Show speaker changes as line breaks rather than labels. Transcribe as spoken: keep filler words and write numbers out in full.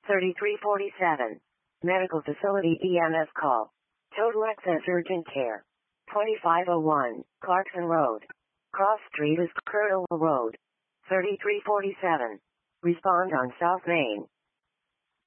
thirty-three forty-seven. Medical facility E M S call. Total access urgent care. twenty-five oh one, Clarkson Road. Cross Street is Colonel Road. thirty-three forty-seven. Respond on South Main.